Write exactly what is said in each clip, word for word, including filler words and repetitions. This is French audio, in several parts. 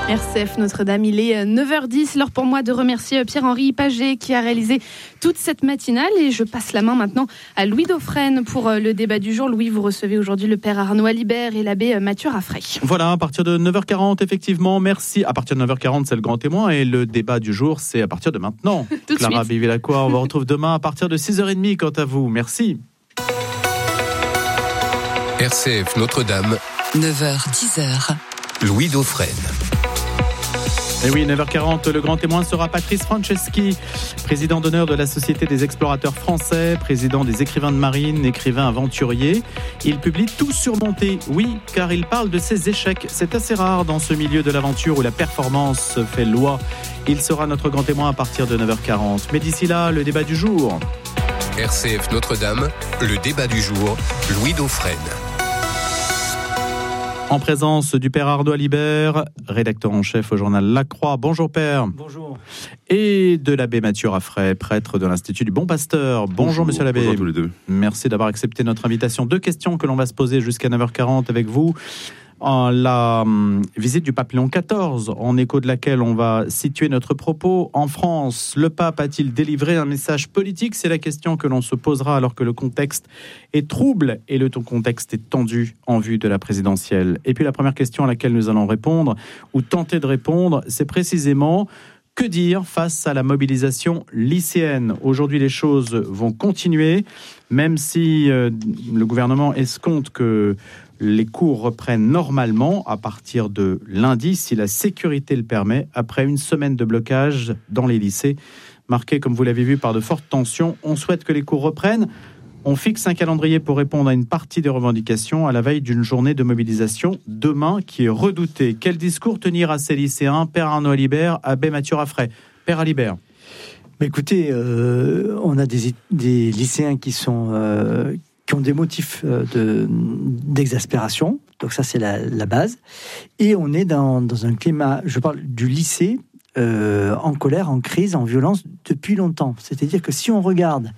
R C F Notre-Dame, il est neuf heures dix, l'heure pour moi de remercier Pierre-Henri Paget qui a réalisé toute cette matinale et je passe la main maintenant à Louis Dauphren pour le débat du jour. Louis, vous recevez aujourd'hui le père Arnaud Alibert et l'abbé Mathieu Raffray. Voilà, à partir de neuf heures quarante, effectivement, merci. À partir de neuf heures quarante, c'est le grand témoin et le débat du jour, c'est à partir de maintenant. Tout de Clara suite. Bivilacqua, on vous retrouve demain à partir de six heures trente, quant à vous. Merci. R C F Notre-Dame, neuf heures dix. Louis Dauphren. Et oui, neuf heures quarante, le grand témoin sera Patrice Franceschi, président d'honneur de la Société des explorateurs français, président des écrivains de marine, écrivain aventurier. Il publie Tout surmonté, oui, car il parle de ses échecs. C'est assez rare dans ce milieu de l'aventure où la performance fait loi. Il sera notre grand témoin à partir de neuf heures quarante. Mais d'ici là, le débat du jour. R C F Notre-Dame, le débat du jour, Louis Dauphren. En présence du père Arnaud Alibert, rédacteur en chef au journal La Croix. Bonjour père. Bonjour. Et de l'abbé Mathieu Raffray, prêtre de l'Institut du Bon Pasteur. Bonjour, Bonjour monsieur l'abbé. Bonjour à tous les deux. Merci d'avoir accepté notre invitation. Deux questions que l'on va se poser jusqu'à neuf heures quarante avec vous. En la hum, visite du pape Léon quatorze, en écho de laquelle on va situer notre propos. En France, le pape a-t-il délivré un message politique ? C'est la question que l'on se posera alors que le contexte est trouble et le contexte est tendu en vue de la présidentielle. Et puis la première question à laquelle nous allons répondre, ou tenter de répondre, c'est précisément... Que dire face à la mobilisation lycéenne ? Aujourd'hui, les choses vont continuer, même si euh, le gouvernement escompte que les cours reprennent normalement à partir de lundi, si la sécurité le permet, après une semaine de blocage dans les lycées, marquée, comme vous l'avez vu, par de fortes tensions. On souhaite que les cours reprennent. On fixe un calendrier pour répondre à une partie des revendications à la veille d'une journée de mobilisation demain qui est redoutée. Quel discours tenir à ces lycéens ? Père Arnaud Alibert, abbé Mathieu Raffray. Père Alibert. Mais écoutez, euh, on a des, des lycéens qui sont euh, qui ont des motifs de, d'exaspération. Donc ça, c'est la, la base. Et on est dans, dans un climat, je parle du lycée, euh, en colère, en crise, en violence depuis longtemps. C'est-à-dire que si on regarde...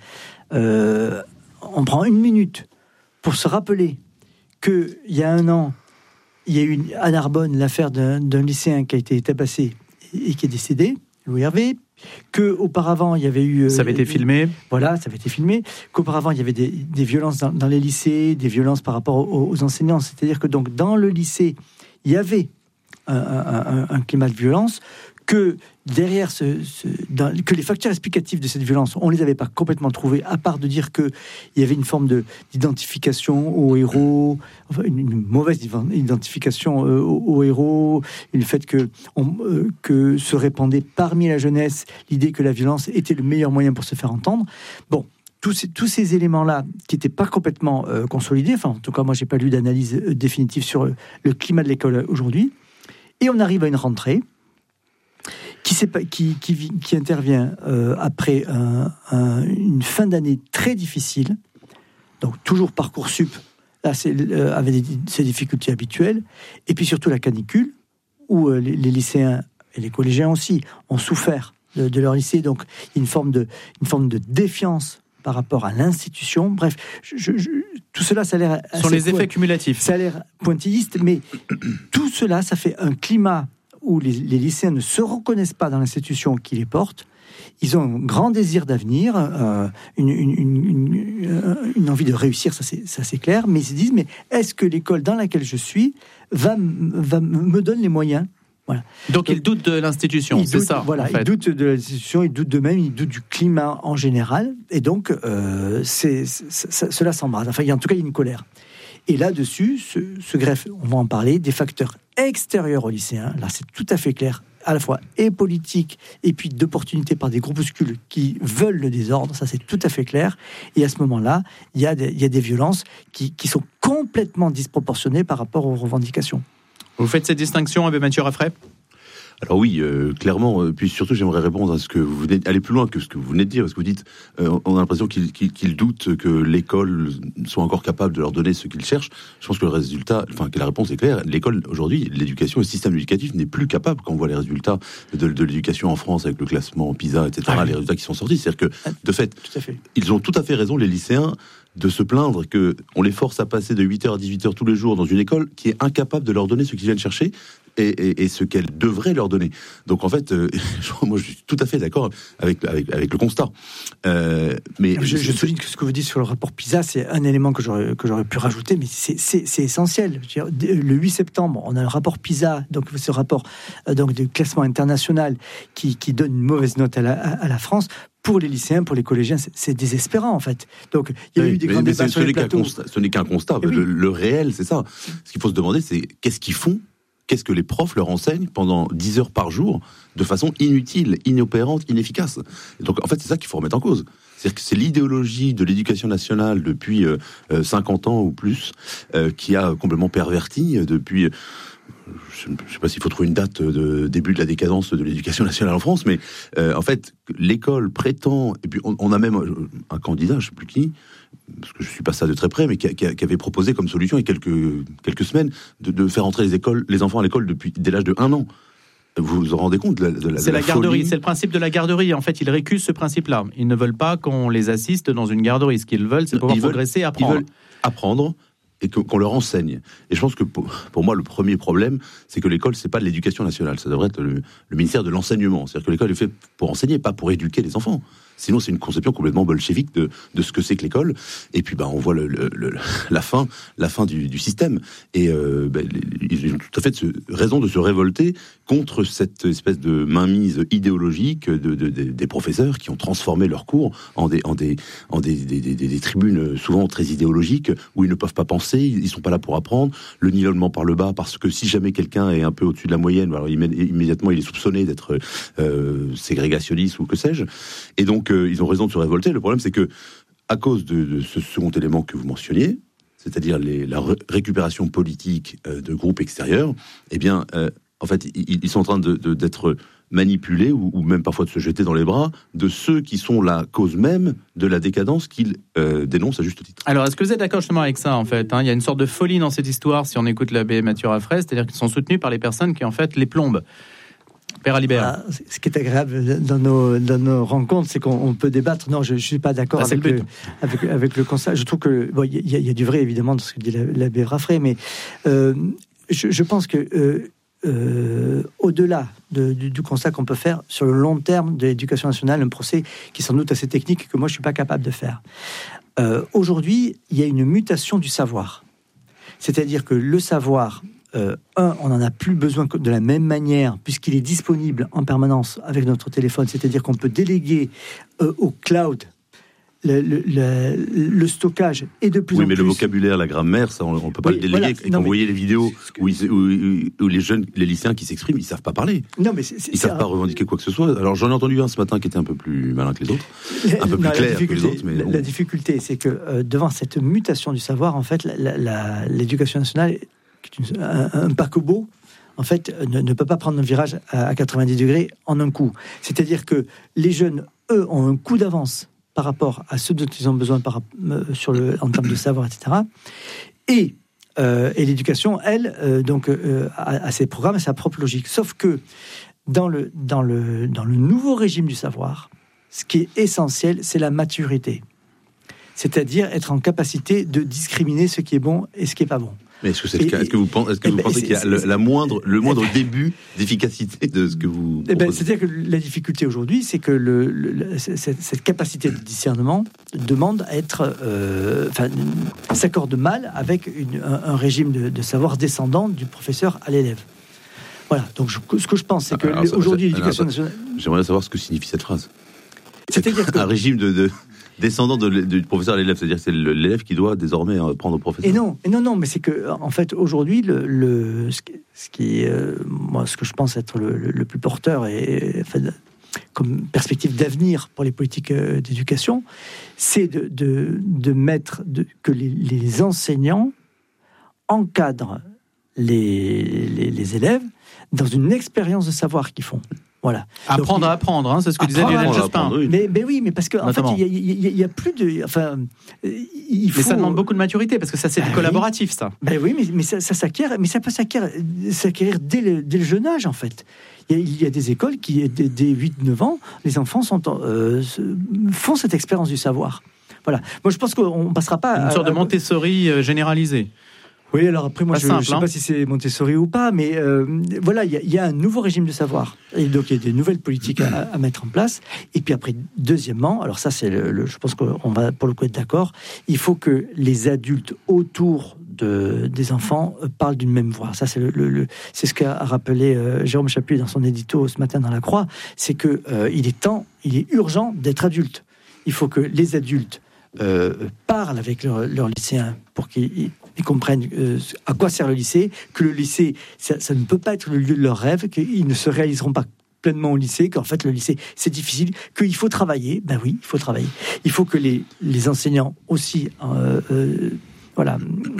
Euh, on prend une minute pour se rappeler qu'il y a un an, il y a eu une, à Narbonne l'affaire d'un, d'un lycéen qui a été tabassé et qui est décédé, Louis Hervé, qu'auparavant il y avait eu... Ça avait été filmé. Voilà, ça avait été filmé. Qu'auparavant il y avait des, des violences dans, dans les lycées, des violences par rapport aux, aux enseignants. C'est-à-dire que donc dans le lycée, il y avait un, un, un, un climat de violence, que derrière ce, ce dans, que les facteurs explicatifs de cette violence, on les avait pas complètement trouvés, à part de dire que il y avait une forme de d'identification aux héros, enfin une, une mauvaise identification euh, aux, aux héros, le fait que on, euh, que se répandait parmi la jeunesse l'idée que la violence était le meilleur moyen pour se faire entendre. Bon. Tous ces, tous ces éléments-là qui n'étaient pas complètement euh, consolidés, enfin en tout cas moi j'ai pas lu d'analyse euh, définitive sur euh, le climat de l'école aujourd'hui, et on arrive à une rentrée Qui, qui, qui, qui intervient euh, après un, un, une fin d'année très difficile, donc toujours Parcoursup, là, c'est, euh, avec des, ses difficultés habituelles, et puis surtout la canicule, où euh, les, les lycéens et les collégiens aussi ont souffert de, de leur lycée, donc une forme de, une forme de défiance par rapport à l'institution. Bref, je, je, tout cela, ça a l'air... Ce sont les effets cumulatifs. Ça a l'air pointilliste, mais tout cela, ça fait un climat où les, les lycéens ne se reconnaissent pas dans l'institution qui les porte. Ils ont un grand désir d'avenir, euh, une, une, une, une, une envie de réussir, ça c'est, ça c'est clair, mais ils se disent, mais est-ce que l'école dans laquelle je suis va, va me donne les moyens ? Voilà. Donc, Donc ils doutent de l'institution, c'est doutent, ça Voilà, en fait. Ils doutent de l'institution, ils doutent d'eux-mêmes, ils doutent du climat en général, et donc euh, c'est, c'est, ça, cela s'embrase. Enfin, en tout cas, il y a une colère. Et là-dessus, ce, ce greffe, on va en parler, des facteurs extérieurs aux lycéens. Là, c'est tout à fait clair, à la fois et politique, et puis d'opportunités par des groupuscules qui veulent le désordre. Ça, c'est tout à fait clair. Et à ce moment-là, il y a des, il y a des violences qui, qui sont complètement disproportionnées par rapport aux revendications. Vous faites cette distinction, abbé Mathieu Raffray ? Alors oui, euh, clairement, euh, puis surtout j'aimerais répondre à ce que vous venez, aller plus loin que ce que vous venez de dire, parce que vous dites, euh, on a l'impression qu'ils, qu'ils, qu'ils doutent que l'école soit encore capable de leur donner ce qu'ils cherchent. Je pense que le résultat, enfin que la réponse est claire, l'école aujourd'hui, l'éducation, le système éducatif n'est plus capable, quand on voit les résultats de, de l'éducation en France avec le classement PISA, et cetera, ah oui. Les résultats qui sont sortis, c'est-à-dire que, de fait, tout à fait, ils ont tout à fait raison, les lycéens, de se plaindre que on les force à passer de huit heures à dix-huit heures tous les jours dans une école qui est incapable de leur donner ce qu'ils viennent chercher. et, et, et ce qu'elle devrait leur donner. Donc en fait, euh, moi je suis tout à fait d'accord avec, avec, avec le constat. Euh, mais je, je souligne que ce que vous dites sur le rapport PISA, c'est un élément que j'aurais, que j'aurais pu rajouter, mais c'est, c'est, c'est essentiel. Je veux dire, le huit septembre, on a le rapport PISA, donc ce rapport euh, donc, de classement international qui, qui donne une mauvaise note à la, à la France. Pour les lycéens, pour les collégiens, c'est, c'est désespérant en fait. Donc il y a oui, eu des grands débats sur les plateaux. Constat, ce n'est qu'un constat. Oui. Le, le réel, c'est ça. Ce qu'il faut se demander, c'est qu'est-ce qu'ils font, qu'est-ce que les profs leur enseignent pendant dix heures par jour, de façon inutile, inopérante, inefficace. Et donc en fait, c'est ça qu'il faut remettre en cause. C'est-à-dire que c'est l'idéologie de l'éducation nationale depuis euh, cinquante ans ou plus euh, qui a complètement perverti euh, depuis. Euh, je ne sais pas s'il faut trouver une date de début de la décadence de l'éducation nationale en France, mais euh, en fait, l'école prétend, et puis on, on a même un candidat, je ne sais plus qui, parce que je ne suis pas ça de très près, mais qui, qui, qui avait proposé comme solution il y a quelques, quelques semaines de, de faire entrer les, écoles, les enfants à l'école depuis, dès l'âge de un an. Vous vous rendez compte de la, de la, c'est de la, la garderie, folie. C'est le principe de la garderie. En fait, ils récusent ce principe-là. Ils ne veulent pas qu'on les assiste dans une garderie. Ce qu'ils veulent, c'est pouvoir ils progresser, veulent, apprendre. Ils veulent apprendre et qu'on leur enseigne. Et je pense que pour, pour moi, le premier problème, c'est que l'école, c'est pas de l'éducation nationale. Ça devrait être le, le ministère de l'enseignement. C'est-à-dire que l'école est faite pour enseigner, pas pour éduquer les enfants. Sinon, c'est une conception complètement bolchevique de, de ce que c'est que l'école. Et puis, bah, on voit le, le, le, la fin, la fin du, du système. Et euh, bah, ils ont tout à fait de raison de se révolter contre cette espèce de mainmise idéologique de, de, de, des professeurs qui ont transformé leurs cours en des, en des, en des, des, des, des tribunes souvent très idéologiques où ils ne peuvent pas penser, ils sont pas là pour apprendre. Le nivellement par le bas, parce que si jamais quelqu'un est un peu au-dessus de la moyenne, alors immédiatement il est soupçonné d'être euh, ségrégationniste ou que sais-je. Et donc euh, ils ont raison de se révolter. Le problème, c'est que à cause de, de ce second élément que vous mentionniez, c'est-à-dire les, la ré- récupération politique euh, de groupes extérieurs, eh bien, euh, en fait, ils, ils sont en train de, de, d'être manipulés ou, ou même parfois de se jeter dans les bras de ceux qui sont la cause même de la décadence qu'ils euh, dénoncent à juste titre. Alors, est-ce que vous êtes d'accord justement avec ça, en fait, hein ? Il y a une sorte de folie dans cette histoire, si on écoute l'abbé Mathieu Raffray, c'est-à-dire qu'ils sont soutenus par les personnes qui, en fait, les plombent. Père Alibert. Ah, ce qui est agréable dans nos, dans nos rencontres, c'est qu'on on peut débattre. Non, je ne suis pas d'accord ah, avec, le, avec, avec le constat. Je trouve que bon, y, y, y a du vrai, évidemment, dans ce que dit l'abbé Raffray, mais euh, je, je pense que euh, euh, au-delà de, du, du constat qu'on peut faire sur le long terme de l'éducation nationale, un procès qui est sans doute assez technique que moi je ne suis pas capable de faire. Euh, aujourd'hui, il y a une mutation du savoir. C'est-à-dire que le savoir, euh, un, on n'en a plus besoin de la même manière, puisqu'il est disponible en permanence avec notre téléphone, c'est-à-dire qu'on peut déléguer euh, au cloud Le, le, le, le stockage est de plus oui, en plus... Oui, mais le vocabulaire, la grammaire, ça, on ne peut pas oui, le déléguer. Voilà. Et quand vous voyez les vidéos que... où, ils, où, où les jeunes, les lycéens qui s'expriment, ils ne savent pas parler. Non, mais c'est, c'est, ils ne savent pas revendiquer quoi que ce soit. Alors, j'en ai entendu un ce matin qui était un peu plus malin que les autres, un peu non, plus clair que les autres. Mais la, bon. la difficulté, c'est que euh, devant cette mutation du savoir, en fait, la, la, la, l'éducation nationale, qui est une, un, un paquebot, en fait, ne, ne peut pas prendre un virage à, à quatre-vingt-dix degrés en un coup. C'est-à-dire que les jeunes, eux, ont un coup d'avance par rapport à ceux dont ils ont besoin par, euh, sur le, en termes de savoir, et cetera. Et, euh, et l'éducation, elle, euh, donc, euh, a, a ses programmes, a sa propre logique. Sauf que dans le, dans, le, dans le nouveau régime du savoir, ce qui est essentiel, c'est la maturité. C'est-à-dire être en capacité de discriminer ce qui est bon et ce qui n'est pas bon. Mais est-ce que c'est le cas ? Est-ce que vous pensez, est-ce que vous ben, pensez qu'il y a le, la moindre, le moindre début d'efficacité de ce que vous eh ben, c'est-à-dire que la difficulté aujourd'hui, c'est que le, le, cette, cette capacité de discernement demande à être, euh, enfin, s'accorde mal avec une, un, un régime de, de savoir descendant du professeur à l'élève. Voilà. Donc, je, ce que je pense, c'est que alors, ça, aujourd'hui, ça, l'éducation alors, nationale. J'aimerais savoir ce que signifie cette phrase. C'est-à-dire que... un régime de, de descendant de, de, du professeur à l'élève, c'est-à-dire que c'est l'élève qui doit désormais prendre au professeur. Et non, et non, non, mais c'est que en fait aujourd'hui, le, le ce qui, ce qui euh, moi, ce que je pense être le, le, le plus porteur et enfin, comme perspective d'avenir pour les politiques euh, d'éducation, c'est de, de, de mettre de, que les, les enseignants encadrent les, les, les élèves dans une expérience de savoir qu'ils font. Voilà. Apprendre Donc, à apprendre, hein, c'est ce que disait Lionel Jospin. Oui. Mais, mais oui, mais parce qu'en en fait, il n'y a, a, a plus de. Enfin, il faut... Mais ça demande beaucoup de maturité, parce que ça, c'est ben du collaboratif, oui. ça. Ben oui, mais, mais ça, ça s'acquiert, mais ça peut s'acquérir, s'acquérir dès, le, dès le jeune âge, en fait. Il y a, il y a des écoles qui, dès, dès huit neuf ans, les enfants sont, euh, font cette expérience du savoir. Voilà. Moi, je pense qu'on ne passera pas. Une à, sorte à, de Montessori généralisée. Oui, alors après, moi, Pas je simple, ne sais hein. pas si c'est Montessori ou pas, mais euh, voilà, il y, y a un nouveau régime de savoir. Et donc, il y a des nouvelles politiques à, à mettre en place. Et puis après, deuxièmement, alors ça, c'est le, le, je pense qu'on va pour le coup être d'accord, il faut que les adultes autour de, des enfants euh, parlent d'une même voix. Ça, c'est, le, le, le, c'est ce qu'a rappelé euh, Jérôme Chapuis dans son édito ce matin dans La Croix, c'est qu'il euh, est temps, il est urgent d'être adulte. Il faut que les adultes euh, parlent avec leurs leur lycéens pour qu'ils ils comprennent euh, à quoi sert le lycée, que le lycée, ça, ça ne peut pas être le lieu de leur rêve, qu'ils ne se réaliseront pas pleinement au lycée, qu'en fait le lycée c'est difficile, qu'il faut travailler. Ben oui, il faut travailler. Il faut que les, les enseignants aussi euh, euh, voilà,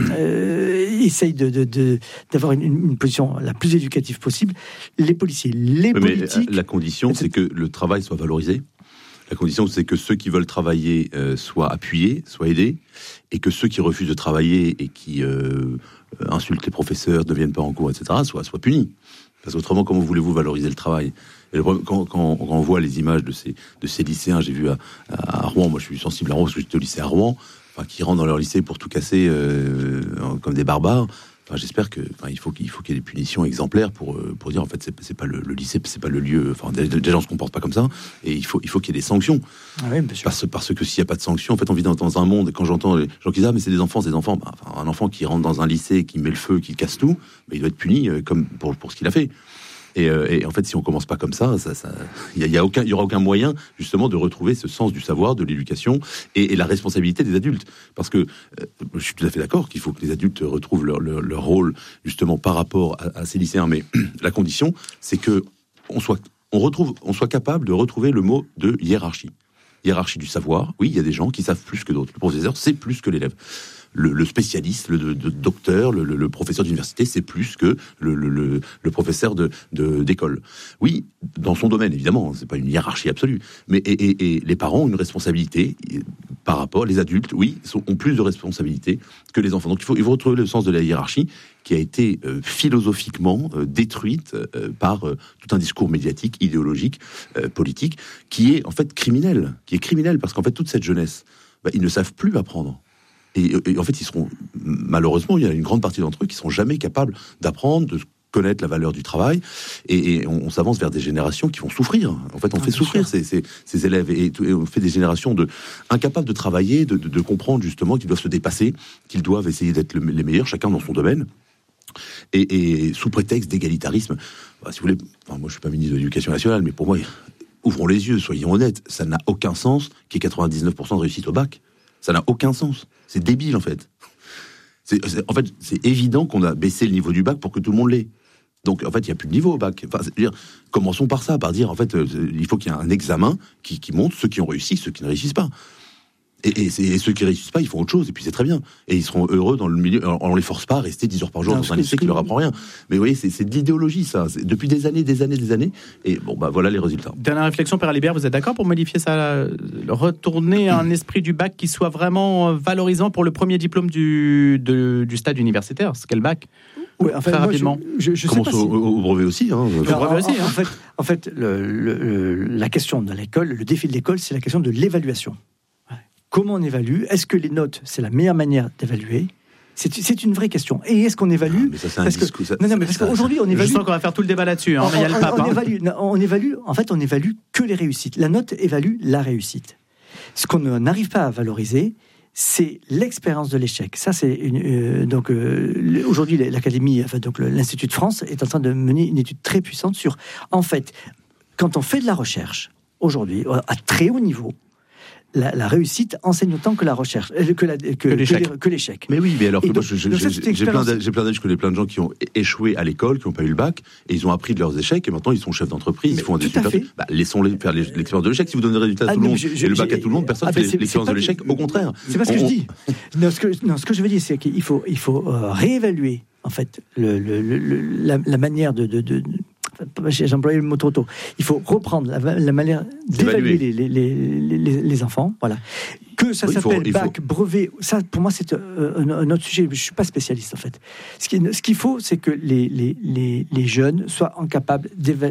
euh, essayent de, de, de, d'avoir une, une position la plus éducative possible. Les policiers, les Oui, politiques... mais la condition, c'est que le travail soit valorisé. La condition, c'est que ceux qui veulent travailler euh, soient appuyés, soient aidés, et que ceux qui refusent de travailler et qui euh, insultent les professeurs, ne viennent pas en cours, et cetera, soient, soient punis. Parce qu'autrement, comment voulez-vous valoriser le travail ? Et le, quand, quand, quand on voit les images de ces, de ces lycéens, j'ai vu à, à Rouen, moi je suis sensible à Rouen parce que j'étais au lycée à Rouen, enfin, qui rentrent dans leur lycée pour tout casser euh, comme des barbares. Enfin, j'espère que, enfin, il faut qu'il faut qu'il y ait des punitions exemplaires pour pour dire en fait c'est, c'est pas le, le lycée, c'est pas le lieu. Enfin, des, des gens se comportent pas comme ça, et il faut il faut qu'il y ait des sanctions. Ah oui, bien sûr. Parce parce que s'il y a pas de sanctions, en fait, on vit dans, dans un monde. Et quand j'entends les gens qui disent ah mais c'est des enfants, c'est des enfants. Bah, enfin, un enfant qui rentre dans un lycée, qui met le feu, qui casse tout, mais il doit être puni euh, comme pour pour ce qu'il a fait. Et, euh, et en fait, si on commence pas comme ça, ça, ça, il y, y a aucun, il y aura aucun moyen justement de retrouver ce sens du savoir, de l'éducation et, et la responsabilité des adultes. Parce que euh, je suis tout à fait d'accord qu'il faut que les adultes retrouvent leur, leur, leur rôle justement par rapport à, à ces lycéens. Mais la condition, c'est que on soit, on retrouve, on soit capable de retrouver le mot de hiérarchie. Hiérarchie du savoir. Oui, il y a des gens qui savent plus que d'autres. Le professeur, c'est plus que l'élève. Le, le spécialiste, le, le, le docteur, le, le, le professeur d'université, c'est plus que le, le, le, le professeur de, de, d'école. Oui, dans son domaine, évidemment, c'est pas une hiérarchie absolue, mais et, et, et les parents ont une responsabilité par rapport, les adultes, oui, sont, ont plus de responsabilités que les enfants. Donc il faut, il faut retrouver le sens de la hiérarchie qui a été euh, philosophiquement euh, détruite euh, par euh, tout un discours médiatique, idéologique, euh, politique, qui est en fait criminel, qui est criminel parce qu'en fait toute cette jeunesse, bah, ils ne savent plus apprendre. Et, et en fait, ils seront, malheureusement, il y a une grande partie d'entre eux qui seront jamais capables d'apprendre, de connaître la valeur du travail. Et, et on, on s'avance vers des générations qui vont souffrir. En fait, on ah, fait souffrir ces, ces, ces élèves. Et, et on fait des générations de, incapables de travailler, de, de, de comprendre justement qu'ils doivent se dépasser, qu'ils doivent essayer d'être le, les meilleurs, chacun dans son domaine. Et, et sous prétexte d'égalitarisme, bah, si vous voulez, enfin, moi je suis pas ministre de l'Éducation nationale, mais pour moi, ouvrons les yeux, soyons honnêtes, ça n'a aucun sens qu'il y ait quatre-vingt-dix-neuf pour cent de réussite au bac. Ça n'a aucun sens. C'est débile, en fait. C'est, c'est, en fait, c'est évident qu'on a baissé le niveau du bac pour que tout le monde l'ait. Donc, en fait, il n'y a plus de niveau au bac. Enfin, c'est-à-dire, commençons par ça, par dire, en fait, euh, il faut qu'il y ait un examen qui, qui montre ceux qui ont réussi, ceux qui ne réussissent pas. Et, et, c'est, et ceux qui réussissent pas, ils font autre chose, et puis c'est très bien. Et ils seront heureux dans le milieu. Alors, on les force pas à rester dix heures par jour non, dans un lycée qui leur apprend rien. Mais vous voyez, c'est, c'est de l'idéologie, ça. C'est depuis des années, des années, des années. Et bon, bah voilà les résultats. Dernière réflexion, Père Alibert, vous êtes d'accord pour modifier ça, retourner à un esprit du bac qui soit vraiment valorisant pour le premier diplôme du, de, du stade universitaire, ce qu'est le bac? Oui, en fait, très moi, rapidement. Je, je, je Commence sais pas au, si... au, au brevet aussi. Hein. Non, brevet aussi, en, hein. en fait, en fait le, le, la question de l'école, le défi de l'école, c'est la question de l'évaluation. Comment on évalue ? Est-ce que les notes, c'est la meilleure manière d'évaluer ? C'est, c'est une vraie question. Et est-ce qu'on évalue ? Ah, mais ça, c'est un parce que, discours, ça, non, non, mais parce qu'aujourd'hui, on évalue... Je sens qu'on va faire tout le débat là-dessus, hein, on, mais il y a le pape. On, on, hein. évalue, on évalue, en fait, on évalue que les réussites. La note évalue la réussite. Ce qu'on n'arrive pas à valoriser, c'est l'expérience de l'échec. Ça, c'est une, euh, donc euh, aujourd'hui l'Académie, enfin donc l'Institut de France est en train de mener une étude très puissante sur, en fait, quand on fait de la recherche aujourd'hui à très haut niveau. La, la réussite enseigne autant que la recherche, que, la, que, que, l'échec. Que, que l'échec. Mais oui, mais alors que donc, moi, je, je, donc ça, j'ai, j'ai plein d'amis, j'ai plein d'amis, je connais plein de gens qui ont échoué à l'école, qui n'ont pas eu le bac, et ils ont appris de leurs échecs, et maintenant ils sont chefs d'entreprise, mais ils font des super. Bah, laissons-les faire les, l'expérience de l'échec. Si vous donnez le résultat à ah, tout le monde je, je, et le bac à tout le monde, personne ne ah, fait l'expérience de l'échec. Au contraire. C'est pas ce que je dis. Non, ce que, non, ce que je veux dire, c'est qu'il faut, il faut euh, réévaluer en fait le, le, le, le, la, la manière de, de, de j'ai employé le mot trop tôt. Il faut reprendre la, la manière d'évaluer les, les, les, les, les enfants. Voilà. Que ça oui, s'appelle faut, bac, faut... brevet, ça pour moi c'est euh, un, un autre sujet. Je ne suis pas spécialiste en fait. Ce, qui, ce qu'il faut, c'est que les, les, les, les jeunes soient en, capable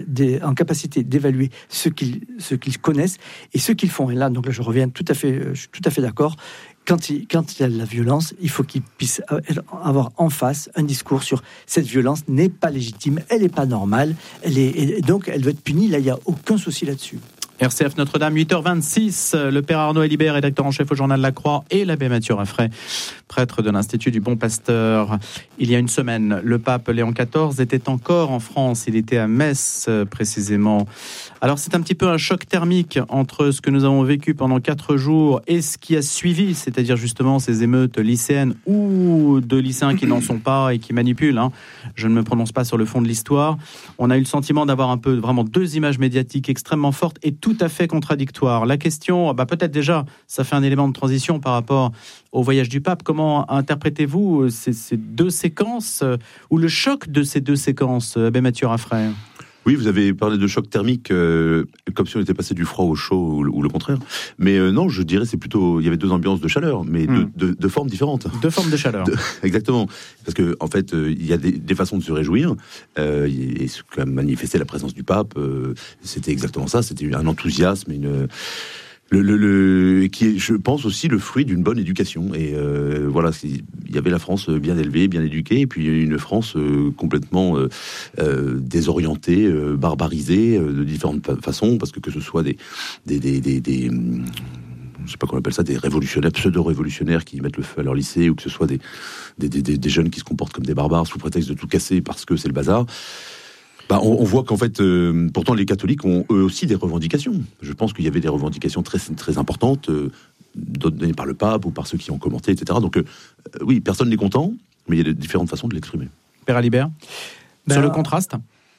en capacité d'évaluer ce qu'ils, ce qu'ils connaissent et ce qu'ils font. Et là, donc là, je reviens tout à fait, je suis tout à fait d'accord. quand il, quand il y a de la violence, il faut qu'il puisse avoir en face un discours sur cette violence n'est pas légitime, elle n'est pas normale, elle est, et donc elle doit être punie. Là, il n'y a aucun souci là-dessus. R C F Notre-Dame, huit heures vingt-six, le père Arnaud Alibert, rédacteur en chef au Journal La Croix, et l'abbé Mathieu Raffray, prêtre de l'Institut du Bon Pasteur. Il y a une semaine, le pape Léon quatorze était encore en France, il était à Metz précisément. Alors c'est un petit peu un choc thermique entre ce que nous avons vécu pendant quatre jours et ce qui a suivi, c'est-à-dire justement ces émeutes lycéennes ou de lycéens qui n'en sont pas et qui manipulent. Hein. Je ne me prononce pas sur le fond de l'histoire. On a eu le sentiment d'avoir un peu vraiment deux images médiatiques extrêmement fortes et tout à fait contradictoires. La question, bah peut-être déjà, ça fait un élément de transition par rapport au voyage du pape. Comment interprétez-vous ces, ces deux séquences ou le choc de ces deux séquences, abbé Mathieu Raffray? Oui, vous avez parlé de choc thermique, euh, comme si on était passé du froid au chaud ou le, ou le contraire. Mais euh, non, je dirais c'est plutôt, il y avait deux ambiances de chaleur, mais mmh. de, de, de formes différentes. Deux formes de chaleur. De, exactement, parce que en fait, euh, il y a des, des façons de se réjouir. Euh, et ce qu'a manifesté la présence du pape, euh, c'était exactement ça. C'était un enthousiasme, une Le, le, le, qui est, je pense, aussi le fruit d'une bonne éducation. Et euh, voilà, il y avait la France bien élevée, bien éduquée, et puis une France euh, complètement euh, euh, désorientée, euh, barbarisée, euh, de différentes façons, parce que que ce soit des... des, des, des, des je sais pas comment on appelle ça, des révolutionnaires, pseudo-révolutionnaires qui mettent le feu à leur lycée, ou que ce soit des, des, des, des jeunes qui se comportent comme des barbares sous prétexte de tout casser parce que c'est le bazar. Bah, on, on voit qu'en fait, euh, pourtant les catholiques ont eux aussi des revendications. Je pense qu'il y avait des revendications très, très importantes, euh, données par le pape ou par ceux qui ont commenté, et cetera. Donc euh, oui, personne n'est content, mais il y a de différentes façons de l'exprimer. Père Alibert, ben, sur le contraste.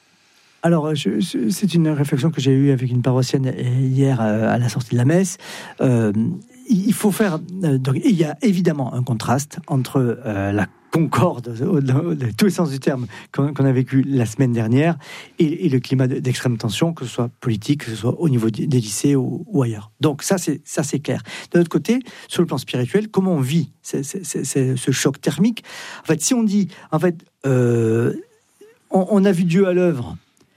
Alors, je, je, c'est une réflexion que j'ai eue avec une paroissienne hier euh, à la sortie de la messe. Euh, il faut faire... Euh, donc, il y a évidemment un contraste entre euh, la concorde, dans tous les sens du terme, qu'on, qu'on a vécu la semaine dernière, et, et le climat d'extrême tension, que ce soit politique, que ce soit au niveau des lycées ou, ou ailleurs. Donc ça c'est, ça, c'est clair. De l'autre côté, sur le plan spirituel, comment on vit c'est, c'est, c'est, c'est, ce choc thermique? En fait, si on dit, en fait, euh, on, on a vu Dieu à l'œuvre,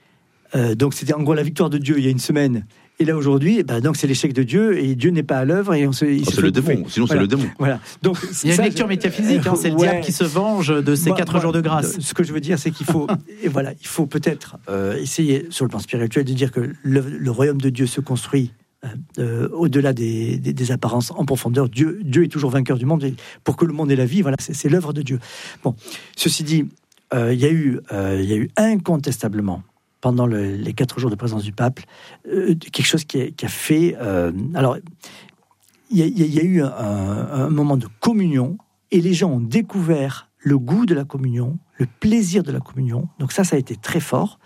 euh, donc c'était en gros la victoire de Dieu il y a une semaine, et là aujourd'hui, bah donc c'est l'échec de Dieu et Dieu n'est pas à l'œuvre et on se. Oh, c'est le démon. Sinon voilà. c'est le démon. Voilà. Donc il y a une lecture métaphysique. Hein, c'est le ouais. diable qui se venge de ces bah, quatre bah, jours de grâce. Ce que je veux dire, c'est qu'il faut, et voilà, il faut peut-être euh, essayer sur le plan spirituel de dire que le, le royaume de Dieu se construit euh, au-delà des, des, des apparences en profondeur. Dieu, Dieu est toujours vainqueur du monde et pour que le monde ait la vie, voilà, c'est, c'est l'œuvre de Dieu. Bon, ceci dit, euh, il y a eu, euh, il y a eu incontestablement, pendant le, les quatre jours de présence du pape, euh, quelque chose qui a, qui a fait... Euh, alors, il y, y, y a eu un, un moment de communion, et les gens ont découvert le goût de la communion, le plaisir de la communion. Donc ça, ça a été très fort.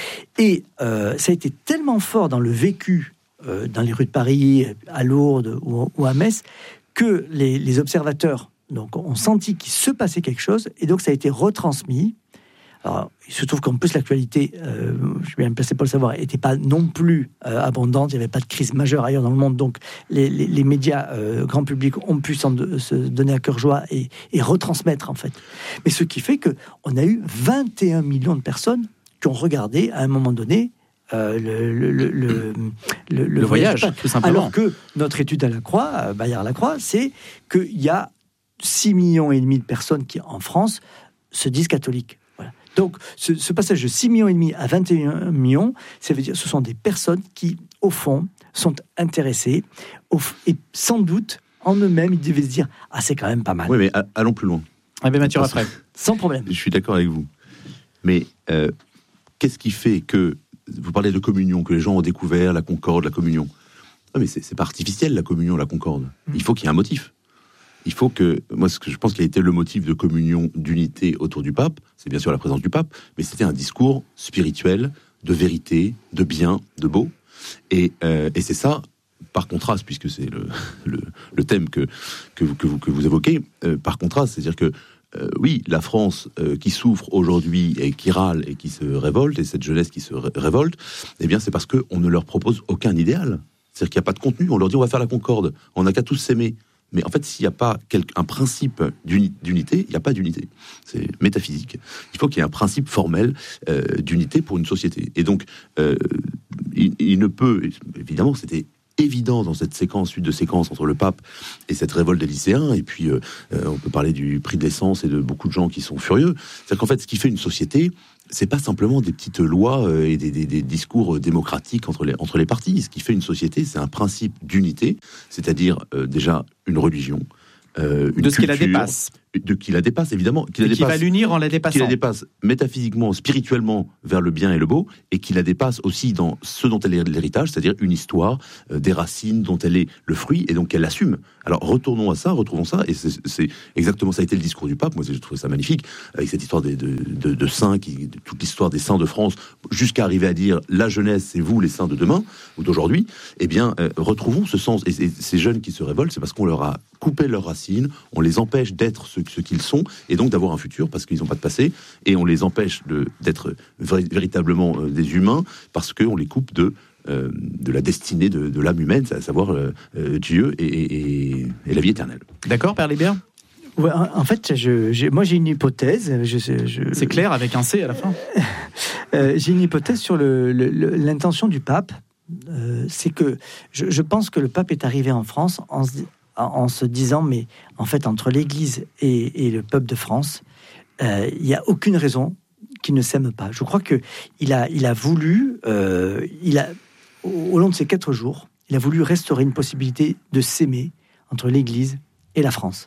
Et euh, ça a été tellement fort dans le vécu, euh, dans les rues de Paris, à Lourdes ou, ou à Metz, que les, les observateurs donc, ont senti qu'il se passait quelque chose, et donc ça a été retransmis. Alors, il se trouve qu'en plus l'actualité, euh, je suis bien placé pour le savoir, n'était pas non plus euh, abondante. Il n'y avait pas de crise majeure ailleurs dans le monde, donc les, les, les médias euh, grand public ont pu s'en de, se donner à cœur joie et, et retransmettre en fait. Mais ce qui fait que on a eu vingt et un millions de personnes qui ont regardé à un moment donné euh, le, le, le, le, le, le voyage, voyage tout simplement. Alors que notre étude à la Croix, Bayard-Lacroix, c'est qu'il y a six millions et demi de personnes qui en France se disent catholiques. Donc, ce, ce passage de six millions et demi à vingt et un millions, ça veut dire que ce sont des personnes qui, au fond, sont intéressées, au, et sans doute, en eux-mêmes, ils devaient se dire « Ah, c'est quand même pas mal ». Oui, mais allons plus loin. Ah, mais Mathieu Raffray. Sans problème. Je suis d'accord avec vous. Mais euh, qu'est-ce qui fait que, vous parlez de communion, que les gens ont découvert la concorde, la communion. Ah, mais c'est, c'est pas artificiel, la communion, la concorde. Mmh. Il faut qu'il y ait un motif. Il faut que, moi, ce que je pense qui a été le motif de communion, d'unité autour du pape, c'est bien sûr la présence du pape, mais c'était un discours spirituel, de vérité, de bien, de beau. Et, euh, et c'est ça, par contraste, puisque c'est le, le, le thème que, que, vous, que, vous, que vous évoquez, euh, par contraste, c'est-à-dire que, euh, oui, la France euh, qui souffre aujourd'hui et qui râle et qui se révolte, et cette jeunesse qui se ré- révolte, eh bien, c'est parce qu'on ne leur propose aucun idéal. C'est-à-dire qu'il n'y a pas de contenu. On leur dit, on va faire la concorde. On n'a qu'à tous s'aimer. Mais en fait, s'il n'y a pas un principe d'unité, il n'y a pas d'unité. C'est métaphysique. Il faut qu'il y ait un principe formel euh, d'unité pour une société. Et donc, euh, il, il ne peut... Évidemment, c'était évident dans cette séquence, suite de séquences entre le pape et cette révolte des lycéens, et puis euh, euh, on peut parler du prix de l'essence et de beaucoup de gens qui sont furieux. C'est-à-dire qu'en fait, ce qui fait une société, c'est pas simplement des petites lois euh, et des, des, des discours démocratiques entre les, entre les partis. Ce qui fait une société, c'est un principe d'unité, c'est-à-dire euh, déjà une religion, euh, une de ce culture, qui la dépasse. De qui la dépasse, évidemment. Qui, la qui dépasse, va l'unir en la dépassant. Qui la dépasse métaphysiquement, spirituellement vers le bien et le beau, et qui la dépasse aussi dans ce dont elle est l'héritage, c'est-à-dire une histoire, euh, des racines dont elle est le fruit, et donc elle l'assume. Alors retournons à ça, retrouvons ça, et c'est, c'est exactement ça a été le discours du pape. Moi, j'ai trouvé ça magnifique, avec cette histoire de, de, de, de saints, qui, de toute l'histoire des saints de France, jusqu'à arriver à dire la jeunesse, c'est vous les saints de demain, ou d'aujourd'hui. Eh bien, euh, retrouvons ce sens. Et, et ces jeunes qui se révoltent, c'est parce qu'on leur a coupé leurs racines, on les empêche d'être ce, ce qu'ils sont, et donc d'avoir un futur, parce qu'ils n'ont pas de passé, et on les empêche de, d'être vra- véritablement euh, des humains, parce qu'on les coupe de, euh, de la destinée de, de l'âme humaine, à savoir euh, euh, Dieu et, et, et la vie éternelle. D'accord, Père Libert ? Ouais, en, en fait, je, j'ai, moi j'ai une hypothèse. Je, je, C'est clair avec un C à la fin. euh, j'ai une hypothèse sur le, le, le, l'intention du pape. Euh, c'est que je, je pense que le pape est arrivé en France en se, en se disant, mais en fait, entre l'Église et, et le peuple de France, euh, il n'y a aucune raison qu'ils ne s'aiment pas. Je crois que il a, il a voulu, euh, il a, au, au long de ces quatre jours, il a voulu restaurer une possibilité de s'aimer entre l'Église et la France.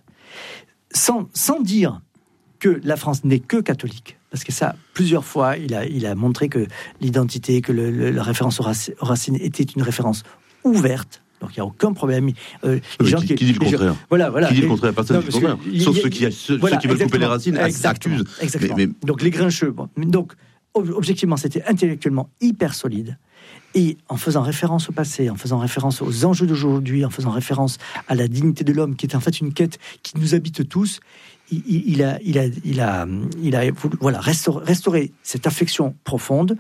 Sans, sans dire que la France n'est que catholique, parce que ça, plusieurs fois, il a, il a montré que l'identité, que le, le, la référence aux racines était une référence ouverte. Donc il n'y a aucun problème. Euh, les gens qui, qui, qui dit le contraire. Gens, voilà, voilà. Qui dit le contraire, personne ne dit le contraire. Sauf ceux qui, ceux, voilà, ceux qui veulent couper les racines accusent. Exactement. Mais, mais... Donc les grincheux. Bon. Donc objectivement, c'était intellectuellement hyper solide. Et en faisant référence au passé, en faisant référence aux enjeux d'aujourd'hui, en faisant référence à la dignité de l'homme, qui est en fait une quête qui nous habite tous, il, il a, il a, il a, il a, voilà, restaurer, restaurer cette affection profonde.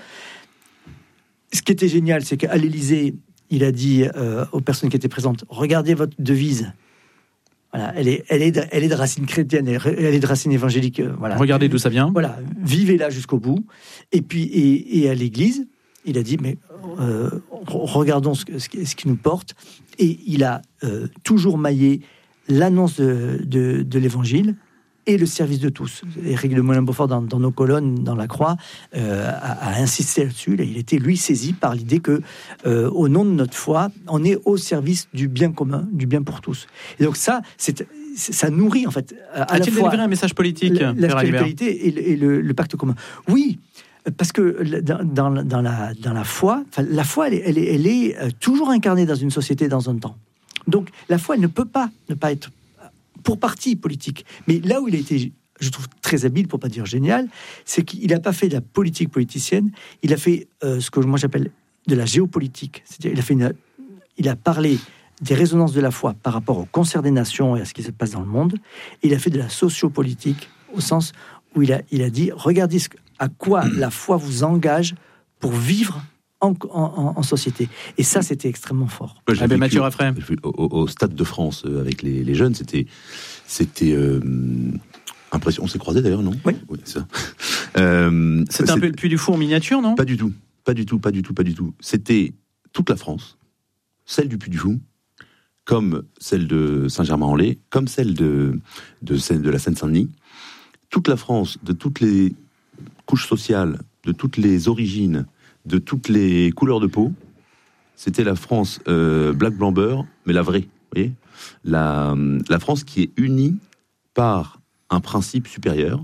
Ce qui était génial, c'est qu'à l'Élysée, il a dit euh, aux personnes qui étaient présentes, regardez votre devise. Voilà, elle est, elle est, de, elle est de racines chrétiennes, elle est de racines évangéliques. Euh, voilà. Regardez d'où ça vient. Voilà, vivez-la jusqu'au bout. Et puis, et, et à l'Église, il a dit, mais euh, regardons ce, ce, ce qui nous porte. Et il a euh, toujours maillé l'annonce de, de, de l'Évangile et le service de tous. Éric de Moulin-Beaufort, dans, dans nos colonnes, dans la Croix, euh, a, a insisté là-dessus. Il était, lui, saisi par l'idée que, euh, au nom de notre foi, on est au service du bien commun, du bien pour tous. Et donc ça, c'est, c'est ça nourrit, en fait, à A-t-il la fois délivré un message politique, la, la spiritualité et, le, et le, le pacte commun. Oui, parce que dans, dans, dans, la, dans la foi, la foi, elle est, elle est, elle est toujours incarnée dans une société, dans un temps. Donc, la foi, elle ne peut pas ne pas être pour partie politique. Mais là où il a été, je trouve, très habile, pour pas dire génial, c'est qu'il n'a pas fait de la politique politicienne, il a fait euh, ce que moi j'appelle de la géopolitique. C'est-à-dire, il a, fait une, il a parlé des résonances de la foi par rapport au concert des nations et à ce qui se passe dans le monde. Et il a fait de la sociopolitique, au sens où il a, il a dit, regardez ce, à quoi la foi vous engage pour vivre En, en, en société. Et ça, c'était extrêmement fort. Moi, ah ben Mathieu Raffray. Au, au, au Stade de France, euh, avec les, les jeunes, c'était, c'était euh, impressionnant. On s'est croisés d'ailleurs, non ? Oui. Oui, c'est ça. Euh, c'était un peu le Puy du Fou en miniature, non ? Pas du tout. Pas du tout, pas du tout, pas du tout. C'était toute la France, celle du Puy du Fou, comme celle de Saint-Germain-en-Laye, comme celle de, de, de, de la Seine-Saint-Denis. Toute la France, de toutes les couches sociales, de toutes les origines, de toutes les couleurs de peau, c'était la France euh, black, blanc, beurre, mais la vraie, vous voyez, la, la France qui est unie par un principe supérieur,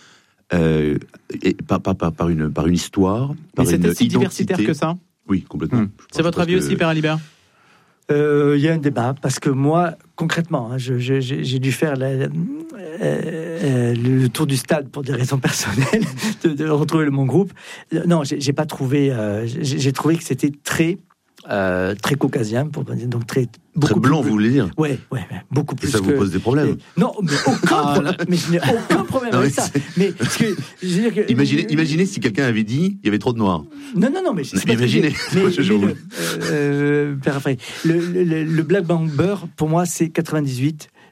euh, et par, par, par, par, une, par une histoire, par mais c'était une si identité. diversitaire que ça ? Oui, complètement. Hum. C'est votre avis que... aussi, Père Alibert ? Il euh, y a un débat, parce que moi, concrètement, hein, je, je, j'ai dû faire la, euh, euh, le tour du stade pour des raisons personnelles, de, de retrouver mon groupe. Non, j'ai, j'ai pas trouvé... Euh, j'ai, j'ai trouvé que c'était très... Euh, très caucasien, pour dire, donc très beaucoup très blanc, plus, vous voulez dire ? Ouais, ouais, ouais, beaucoup plus. Et ça que, vous pose des problèmes ? Et, non, mais aucun ah, problème. Mais je n'ai aucun problème non, avec ça. Mais parce que, je veux dire que, imaginez, imaginez si quelqu'un avait dit il y avait trop de noirs. Non, non, non, mais c'est imaginez. Mais, mais, mais le, euh, Père Raffray, le, le, le Black Bang Beurre, pour moi, c'est quatre-vingt-dix-huit.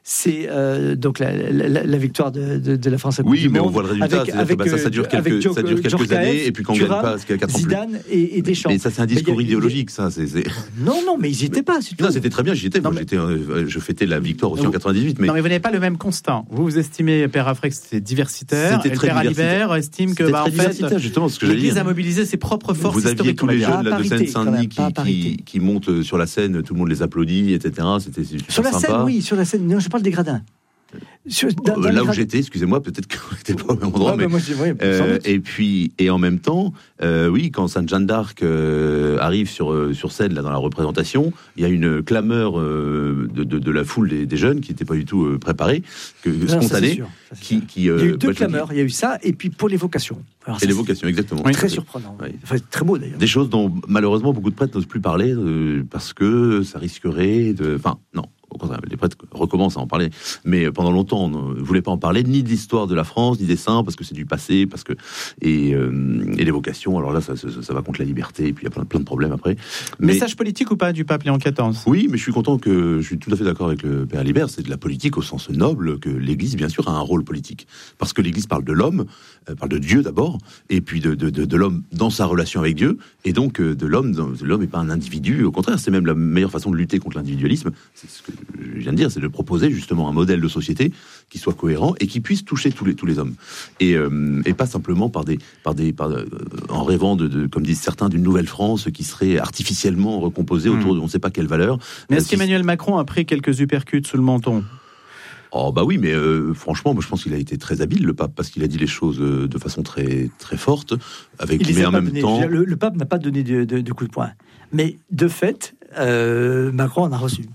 c'est euh, donc la, la, la victoire de, de, de la France à Coupe oui, du mais Monde. on voit le résultat. Avec, avec, que, bah, ça, ça dure quelques, Djok, ça dure quelques Djorkaeff, années, et puis quand on ne gagne pas, c'est quatre ans plus. Zidane et, et Deschamps. Mais ça, c'est un discours mais, idéologique, ça. C'est, c'est... Non, non, mais ils n'y étaient pas. C'est tout. Non, c'était très bien, j'y étais. Moi, mais... j'étais, euh, je fêtais la victoire aussi non, en quatre-vingt-dix-huit. Mais... Non, mais vous n'avez pas le même constat. Vous, vous estimez, Père Affray, que c'était diversitaire. C'était et très le Père Alibert estime que, bah, en fait, justement, ce que j'allais l'Église dire. a mobilisé ses propres forces vous aviez historiques. tous les jeunes là, de parité, Seine-Saint-Denis qui, qui, qui montent sur la scène, tout le monde les applaudit, et cetera. C'était super sur la sympa. scène, oui, sur la scène. Non, je parle des gradins. Sur, dans, dans euh, là où j'étais, excusez-moi, peut-être qu'on n'était pas au même endroit, ah, mais, mais moi, ouais, euh, et puis et en même temps, euh, oui, quand Sainte Jeanne d'Arc euh, arrive sur euh, sur scène là dans la représentation, il y a une clameur euh, de, de, de la foule des, des jeunes qui n'étaient pas du tout euh, préparés, que non, spontanée, ça, sûr, ça, qui, qui euh, il y a eu deux bah, clameurs, il y a eu ça et puis pour l'évocation. Alors, et l'évocation, exactement. Oui, très surprenant, oui. Enfin, très beau d'ailleurs. Des choses dont malheureusement beaucoup de prêtres n'osent plus parler euh, parce que ça risquerait de, enfin non. Au contraire, les prêtres recommencent à en parler. Mais pendant longtemps, on ne voulait pas en parler, ni de l'histoire de la France, ni des saints, parce que c'est du passé, parce que et, euh, et l'évocation. Alors là, ça, ça, ça va contre la liberté, et puis il y a plein, plein de problèmes après. Mais... Message politique ou pas du pape Léon quatorze? Oui, mais je suis content que je suis tout à fait d'accord avec le Père Alibert. C'est de la politique au sens noble que l'Église, bien sûr, a un rôle politique, parce que l'Église parle de l'homme, euh, parle de Dieu d'abord, et puis de, de, de, de l'homme dans sa relation avec Dieu, et donc euh, de l'homme. De l'homme n'est pas un individu. Au contraire, c'est même la meilleure façon de lutter contre l'individualisme. C'est ce que je viens de dire, c'est de proposer justement un modèle de société qui soit cohérent et qui puisse toucher tous les tous les hommes et euh, et pas simplement par des par des par, euh, en rêvant de, de comme disent certains d'une nouvelle France qui serait artificiellement recomposée mmh. autour de on ne sait pas quelle valeur. Mais est-ce euh, qu'Emmanuel si... Macron a pris quelques uppercuts sous le menton? Oh bah oui, mais euh, franchement, moi je pense qu'il a été très habile le pape parce qu'il a dit les choses euh, de façon très très forte, avec il mais en même donné, temps. Le, le pape n'a pas donné de, de, de coup de poing, mais de fait, euh, Macron en a reçu.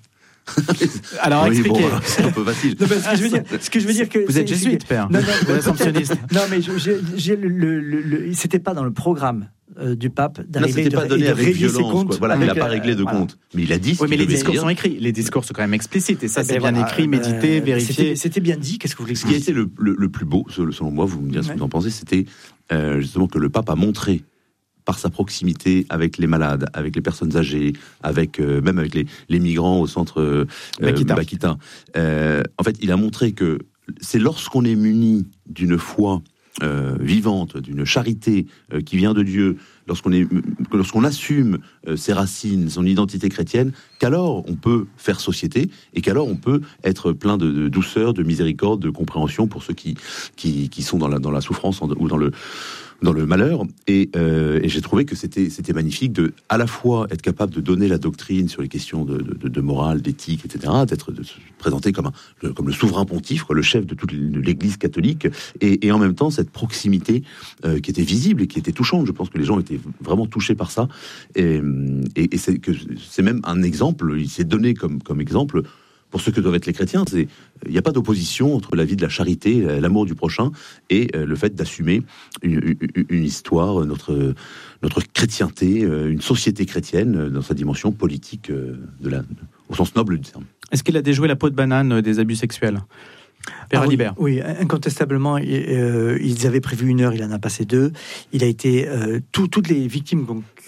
Alors oui, expliquez. Bon, c'est un peu facile. Non, ce que je veux dire, ce que je veux dire que vous êtes jésuite, père. Non, non, vous êtes assomptionniste. Non, mais je, je, j'ai le, le, le, c'était pas dans le programme euh, du pape d'arriver non, c'était pas de, donné de avec violence. Comptes, quoi. Voilà, avec, il n'a pas réglé de voilà. compte. Mais il a dit. Oui, mais les discours dire. sont écrits. Les discours sont quand même explicites et ça, eh c'est ben bien voilà, écrit, médité, euh, vérifié. C'était, c'était bien dit. Qu'est-ce que vous voulez expliquer? Ce qui a été le, le, le plus beau, selon moi, vous me direz ce que vous en pensez, c'était euh, justement que le pape a montré par sa proximité avec les malades, avec les personnes âgées, avec euh, même avec les, les migrants au centre euh, Bakita. Bakita. Euh, en fait, il a montré que c'est lorsqu'on est muni d'une foi euh, vivante, d'une charité euh, qui vient de Dieu, lorsqu'on est, lorsqu'on assume euh, ses racines, son identité chrétienne, qu'alors on peut faire société et qu'alors on peut être plein de, de douceur, de miséricorde, de compréhension pour ceux qui qui, qui sont dans la dans la souffrance ou dans le dans le malheur, et, euh, et j'ai trouvé que c'était c'était magnifique de à la fois être capable de donner la doctrine sur les questions de, de, de morale, d'éthique, et cetera, d'être de se présenter comme un comme le souverain pontife, quoi, le chef de toute l'Église catholique, et, et en même temps cette proximité euh, qui était visible et qui était touchante. Je pense que les gens étaient vraiment touchés par ça, et, et, et c'est que c'est même un exemple. Il s'est donné comme comme exemple. Pour ce que doivent être les chrétiens, c'est il n'y a pas d'opposition entre la vie de la charité, l'amour du prochain, et le fait d'assumer une, une, une histoire, notre notre chrétienté, une société chrétienne dans sa dimension politique de la, au sens noble du terme. Est-ce qu'il a déjoué la peau de banane des abus sexuels? Père ah, Alibert. Oui, oui, incontestablement, euh, ils avaient prévu une heure, il en a passé deux. Il a été euh, tout, toutes les victimes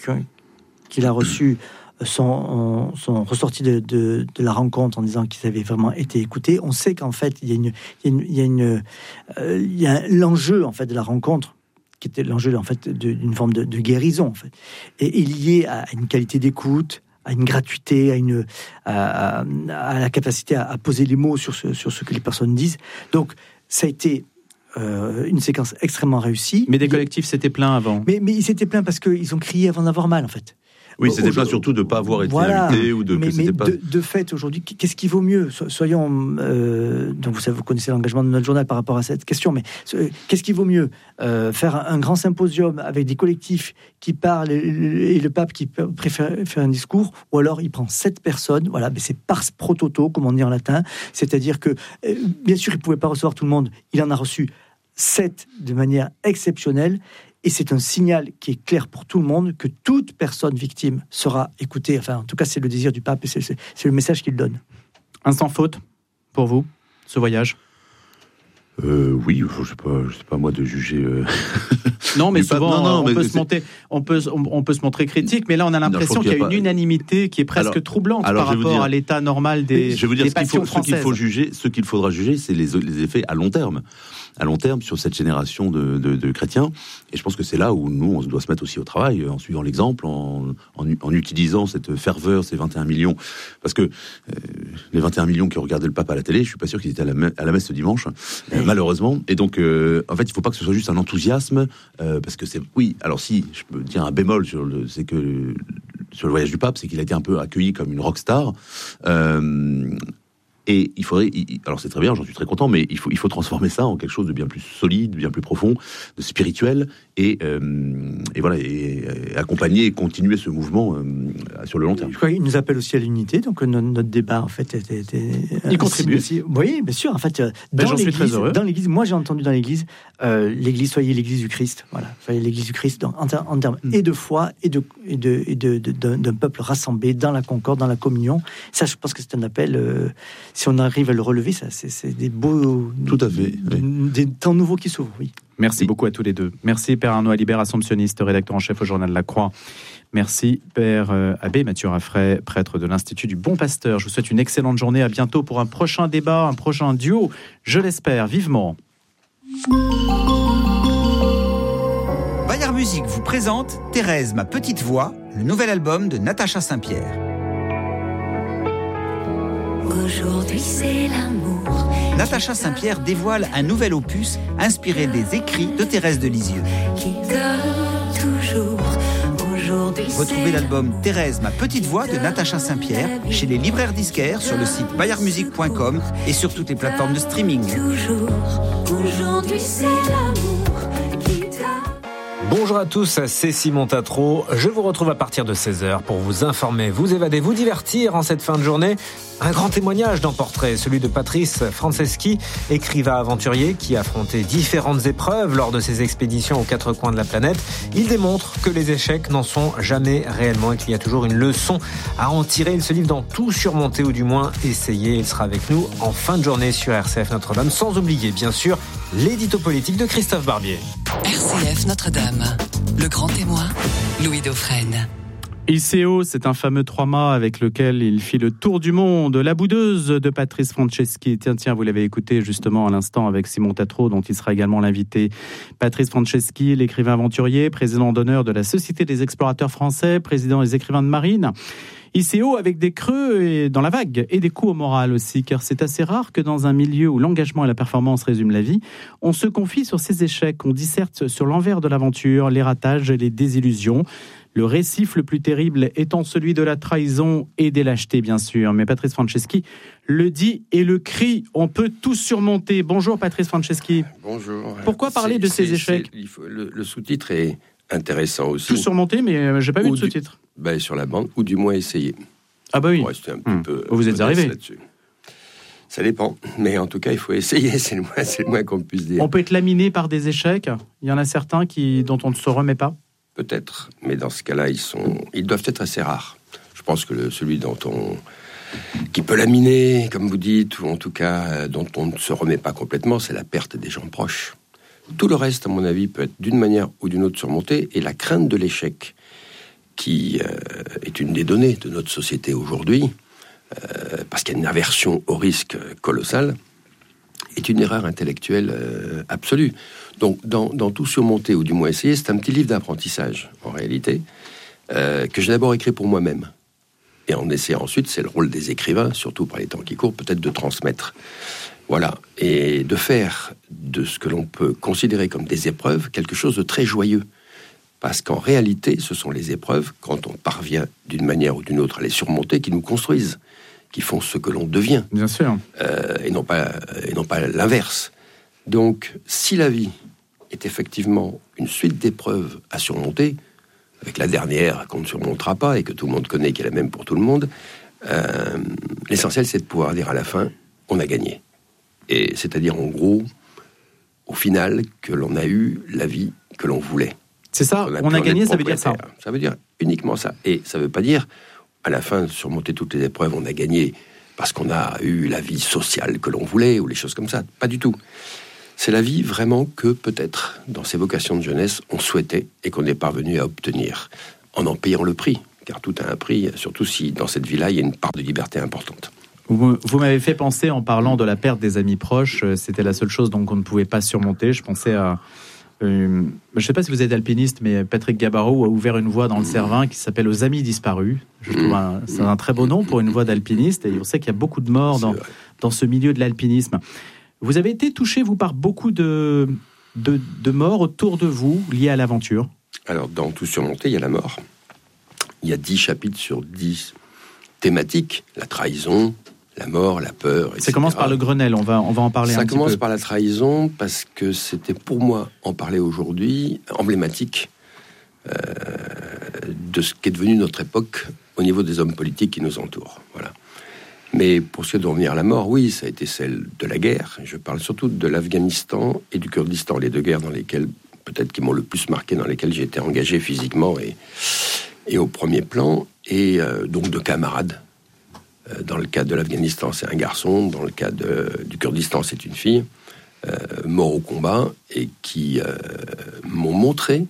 qu'il a reçues. Sont, sont ressortis de, de, de la rencontre en disant qu'ils avaient vraiment été écoutés. On sait qu'en fait, il y a, une, il y a, une, il y a, une, euh, il y a l'enjeu en fait de la rencontre, qui était l'enjeu en fait d'une forme de, de guérison en fait, et, et lié à une qualité d'écoute, à une gratuité, à une à, à la capacité à, à poser les mots sur ce, sur ce que les personnes disent. Donc, ça a été euh, une séquence extrêmement réussie. Mais des collectifs s'étaient plaints avant. Mais, mais ils s'étaient plaints parce qu'ils ont crié avant d'avoir mal en fait. Oui, c'était pas surtout de ne pas avoir été voilà. invité ou de. Mais, que mais pas... de, de fait, aujourd'hui, qu'est-ce qui vaut mieux? Soyons. Euh, donc, vous savez, vous connaissez l'engagement de notre journal par rapport à cette question, mais qu'est-ce qui vaut mieux? euh, Faire un grand symposium avec des collectifs qui parlent et le pape qui préfère faire un discours, ou alors il prend sept personnes, voilà, mais c'est pars pro toto, comme on dit en latin, c'est-à-dire que, euh, bien sûr, il ne pouvait pas recevoir tout le monde, il en a reçu sept de manière exceptionnelle. Et c'est un signal qui est clair pour tout le monde que toute personne victime sera écoutée. Enfin, en tout cas, c'est le désir du pape et c'est, c'est, c'est le message qu'il donne. Un sans faute pour vous, ce voyage? Euh, oui, je sais pas, je sais pas moi de juger. Euh... Non, mais souvent, non, non, on, mais peut c'est... se monter, on, peut, on, on peut se montrer critique, mais là, on a l'impression non, qu'il y a, qu'il y a une pas... unanimité qui est presque alors, troublante alors, par rapport dire... à l'état normal des, je veux dire, des ce qu'il passions faut, françaises. Ce qu'il faut juger, ce qu'il faudra juger, c'est les, les effets à long terme. À long terme, sur cette génération de, de, de chrétiens. Et je pense que c'est là où nous, on doit se mettre aussi au travail, en suivant l'exemple, en, en, en utilisant cette ferveur, ces vingt et un millions. Parce que euh, les vingt et un millions qui regardaient le pape à la télé, je suis pas sûr qu'ils étaient à la, me- à la messe ce dimanche, euh, malheureusement. Et donc, euh, en fait, il faut pas que ce soit juste un enthousiasme, euh, parce que c'est... Oui, alors si, je peux dire un bémol, sur le, c'est que sur le voyage du pape, c'est qu'il a été un peu accueilli comme une rockstar. Euh, Et il faudrait, alors c'est très bien, j'en suis très content, mais il faut, il faut transformer ça en quelque chose de bien plus solide, bien plus profond, de spirituel, et, euh, et voilà, et, et accompagner et continuer ce mouvement euh, sur le long terme. Je crois qu'il nous appelle aussi à l'unité, donc notre, notre débat en fait était. était il contribue aussi. Oui, bien sûr. En fait, dans j'en suis très heureux. Dans l'église, moi j'ai entendu dans l'église, euh, l'église soyez l'église du Christ. Voilà, soyez l'église du Christ dans, en, ter- en termes mm. et de foi et de et de, et de, de, de d'un peuple rassemblé dans la concorde, dans la communion. Ça, je pense que c'est un appel. Euh, si on arrive à le relever, ça, c'est, c'est des beaux... Tout à fait. Des, oui. des temps nouveaux qui s'ouvrent, oui. Merci oui. beaucoup à tous les deux. Merci Père Arnaud Alibert, assomptionniste, rédacteur en chef au Journal La Croix. Merci Père euh, Abbé Mathieu Raffray, prêtre de l'Institut du Bon Pasteur. Je vous souhaite une excellente journée. À bientôt pour un prochain débat, un prochain duo. Je l'espère vivement. Bayard Musique vous présente Thérèse, ma petite voix, le nouvel album de Natacha Saint-Pierre. Aujourd'hui c'est l'amour. Natacha Saint-Pierre dévoile un nouvel opus inspiré des écrits de Thérèse de Lisieux. Qui donne toujours. Aujourd'hui retrouvez l'album Thérèse, ma petite voix de Natacha Saint-Pierre chez les libraires disquaires, sur le site bayard musique point com et sur toutes les plateformes de streaming. Toujours. Aujourd'hui c'est l'amour qui t'a... Bonjour à tous, c'est Simon Tatro. Je vous retrouve à partir de seize heures pour vous informer, vous évader, vous divertir en cette fin de journée. Un grand témoignage dans Portrait, celui de Patrice Franceschi, écrivain aventurier qui a affronté différentes épreuves lors de ses expéditions aux quatre coins de la planète. Il démontre que les échecs n'en sont jamais réellement et qu'il y a toujours une leçon à en tirer. Il se livre dans tout surmonter ou du moins essayer. Il sera avec nous en fin de journée sur R C F Notre-Dame, sans oublier bien sûr l'édito politique de Christophe Barbier. R C F Notre-Dame, le grand témoin, Louis Dauphren. I C O, c'est un fameux trois-mâts avec lequel il fit le tour du monde. La boudeuse de Patrice Franceschi. Tiens, tiens, vous l'avez écouté justement à l'instant avec Simon Tatro, dont il sera également l'invité. Patrice Franceschi, l'écrivain aventurier, président d'honneur de la Société des explorateurs français, président des écrivains de marine. I C O avec des creux et dans la vague et des coups au moral aussi, car c'est assez rare que dans un milieu où l'engagement et la performance résument la vie, on se confie sur ses échecs, on disserte sur l'envers de l'aventure, les ratages et les désillusions. Le récif le plus terrible étant celui de la trahison et des lâchetés, bien sûr. Mais Patrice Franceschi le dit et le crie, on peut tout surmonter. Bonjour Patrice Franceschi. Bonjour. Pourquoi parler c'est, de ces c'est, échecs c'est, il faut, le, le sous-titre est intéressant aussi. Tout surmonter, mais euh, j'ai pas vu de sous-titre. Du, ben, sur la bande, ou du moins essayer. Ah bah oui. Un petit hum. peu, Vous êtes arrivé là-dessus. Ça dépend, mais en tout cas, il faut essayer, c'est le moins, c'est le moins qu'on puisse dire. On peut être laminé par des échecs. Il y en a certains qui, dont on ne se remet pas. Peut-être, mais dans ce cas-là, ils sont, ils doivent être assez rares. Je pense que le, celui dont on, qui peut laminer, comme vous dites, ou en tout cas dont on ne se remet pas complètement, c'est la perte des gens proches. Tout le reste, à mon avis, peut être d'une manière ou d'une autre surmonté, et la crainte de l'échec, qui euh, est une des données de notre société aujourd'hui, euh, parce qu'il y a une aversion au risque colossale, est une erreur intellectuelle euh, absolue. Donc, dans, dans tout surmonter, ou du moins essayer, c'est un petit livre d'apprentissage, en réalité, euh, que j'ai d'abord écrit pour moi-même. Et en essayant ensuite, c'est le rôle des écrivains, surtout par les temps qui courent, peut-être de transmettre. Voilà. Et de faire de ce que l'on peut considérer comme des épreuves, quelque chose de très joyeux. Parce qu'en réalité, ce sont les épreuves, quand on parvient d'une manière ou d'une autre à les surmonter, qui nous construisent, qui font ce que l'on devient. Bien sûr. Euh, et non pas, et non pas l'inverse. Donc, si la vie est effectivement une suite d'épreuves à surmonter, avec la dernière qu'on ne surmontera pas et que tout le monde connaît, qui est la même pour tout le monde, euh, l'essentiel, c'est de pouvoir dire à la fin, on a gagné. Et c'est-à-dire, en gros, au final, que l'on a eu la vie que l'on voulait. C'est ça, on a, on a gagné, ça veut dire ça. Ça veut dire uniquement ça. Et ça ne veut pas dire, à la fin, de surmonter toutes les épreuves, on a gagné parce qu'on a eu la vie sociale que l'on voulait, ou les choses comme ça. Pas du tout. C'est la vie vraiment que peut-être, dans ces vocations de jeunesse, on souhaitait et qu'on est parvenu à obtenir, en en payant le prix, car tout a un prix, surtout si dans cette vie-là, il y a une part de liberté importante. Vous, vous m'avez fait penser, en parlant de la perte des amis proches, c'était la seule chose donc on ne pouvait pas surmonter. Je pensais à... Euh, je ne sais pas si vous êtes alpiniste, mais Patrick Gabarreau a ouvert une voie dans le Cervin qui s'appelle Aux Amis Disparus. Je trouve un, c'est un très beau nom pour une voie d'alpiniste, et on sait qu'il y a beaucoup de morts dans, dans ce milieu de l'alpinisme. Vous avez été touché, vous, par beaucoup de, de, de morts autour de vous liées à l'aventure? Alors, dans Tout surmonter, il y a la mort. Il y a dix chapitres sur dix thématiques. La trahison, la mort, la peur, et cetera. Ça commence par le Grenelle, on va, on va en parler Ça un petit peu. Ça commence par la trahison parce que c'était pour moi, en parler aujourd'hui, emblématique euh, de ce qu'est devenu notre époque au niveau des hommes politiques qui nous entourent. Voilà. Mais pour ce qui est de revenir à la mort, oui, ça a été celle de la guerre. Je parle surtout de l'Afghanistan et du Kurdistan, les deux guerres dans lesquelles, peut-être qui m'ont le plus marqué, dans lesquelles j'ai été engagé physiquement et, et au premier plan, et euh, donc de camarades. Dans le cas de l'Afghanistan, c'est un garçon. Dans le cas de, du Kurdistan, c'est une fille, euh, mort au combat, et qui euh, m'ont montré,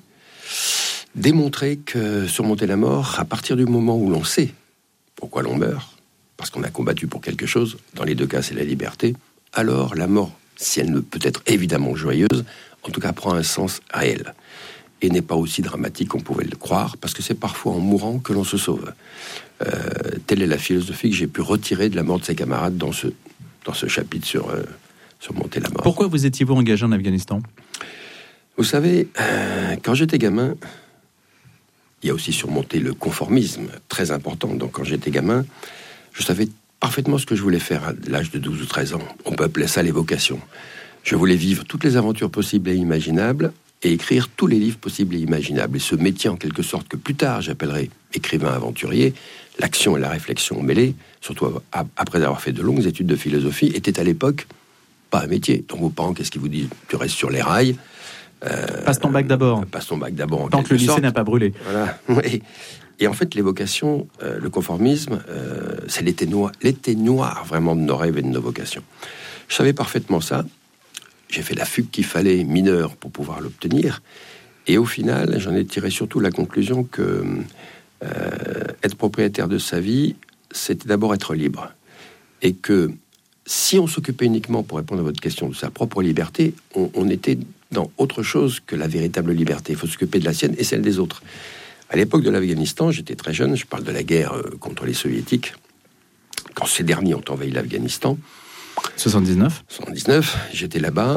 démontré que surmonter la mort, à partir du moment où l'on sait pourquoi l'on meurt, parce qu'on a combattu pour quelque chose, dans les deux cas, c'est la liberté, alors la mort, si elle ne peut être évidemment joyeuse, en tout cas prend un sens réel. Et n'est pas aussi dramatique qu'on pouvait le croire, parce que c'est parfois en mourant que l'on se sauve. Euh, telle est la philosophie que j'ai pu retirer de la mort de ses camarades dans ce, dans ce chapitre sur euh, surmonter la mort. Pourquoi vous étiez-vous engagé en Afghanistan? Vous savez, euh, quand j'étais gamin, il y a aussi surmonté le conformisme, très important. Donc quand j'étais gamin, je savais parfaitement ce que je voulais faire à l'âge de douze ou treize ans. On peut appeler ça les vocations. Je voulais vivre toutes les aventures possibles et imaginables, et écrire tous les livres possibles et imaginables. Et ce métier, en quelque sorte, que plus tard j'appellerai écrivain aventurier, l'action et la réflexion mêlées, surtout après avoir fait de longues études de philosophie, était à l'époque pas un métier. Donc vos parents, qu'est-ce qu'ils vous disent? Tu restes sur les rails. Euh, passe ton bac d'abord. Passe ton bac d'abord, en tant que le lycée sorte. n'a pas brûlé. Voilà. Et, et en fait, les vocations, euh, le conformisme, euh, c'est l'été noir, l'été noir vraiment de nos rêves et de nos vocations. Je savais parfaitement ça. J'ai fait la fugue qu'il fallait, mineure, pour pouvoir l'obtenir. Et au final, j'en ai tiré surtout la conclusion que euh, être propriétaire de sa vie, c'était d'abord être libre. Et que si on s'occupait uniquement, pour répondre à votre question, de sa propre liberté, on, on était dans autre chose que la véritable liberté. Il faut s'occuper de la sienne et celle des autres. À l'époque de l'Afghanistan, j'étais très jeune, je parle de la guerre contre les soviétiques, quand ces derniers ont envahi l'Afghanistan. soixante-dix-neuf soixante-dix-neuf, j'étais là-bas